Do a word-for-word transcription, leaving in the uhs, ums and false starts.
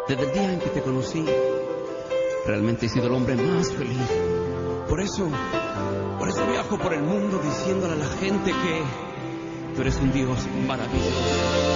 Desde el día en que te conocí, realmente he sido el hombre más feliz. Por eso, por eso viajo por el mundo diciéndole a la gente que tú eres un Dios maravilloso.